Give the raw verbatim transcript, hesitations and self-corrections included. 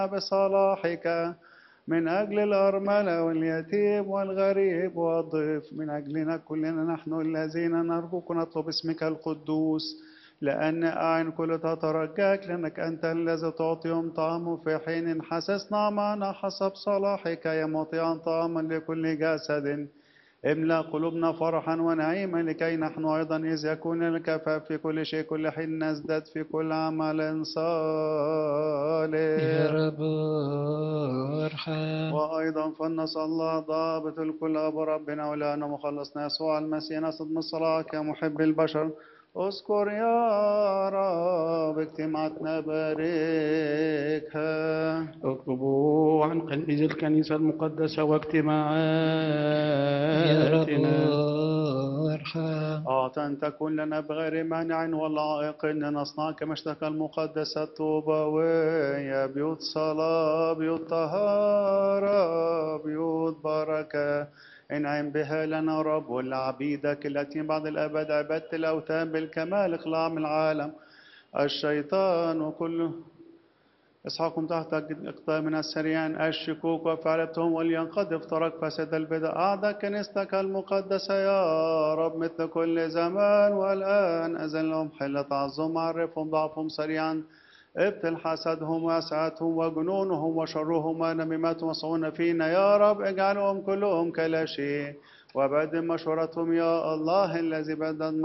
بصلاحك من أجل الأرملة واليتيم والغريب والضيف، من أجلنا كلنا نحن الذين نرجوك نطلب اسمك القدوس، لأن أعين كل تترجاك، لأنك أنت الذي تعطيهم طعام في حين حسسنا معنا حسب صلاحك يا مطيعا طعاما لكل جسد. املأ قلوبنا فرحا ونعيما لكي نحن أيضا إذ يكون الكفاف في كل شيء كل حين نزداد في كل عمل صالح. يا رب ارحم. وأيضا فلنسأل الله ضابط الكل أبو ربنا ولأن مخلصنا يسوع المسيح نسد من صلاحك يا محب البشر. اذكر يا رب اجتماعاتنا باركها. اطلبوا عن قلبي الكنيسة المقدسة يا رب واجتماعاتنا. ارحم. أعطى أن تكون لنا بغير مانع والعائق أن نصنع كما اشتكى المقدسة الطوبوية، بيوت صلاة، بيوت طهارة، بيوت بركة. انعم بها لنا رب ولعبيدك التي بعد الأبد عبدت الأوثان بالكمال اخلع من العالم الشيطان وكله. اسحاقهم تحت اقطاع من السريان الشكوك وفعلتهم ولينقض افترق فسد البدع. أعدى كنيستك المقدسة يا رب مثل كل زمان والآن، أزل لهم حل تعظم، عرفهم ضعفهم سريعا، ابتل حسدهم وأسعتهم وجنونهم وشرهم ونميمتهم وصعون فينا يا رب، اجعلهم كلهم كلا شيء وبعد مشورتهم يا الله الذي بدل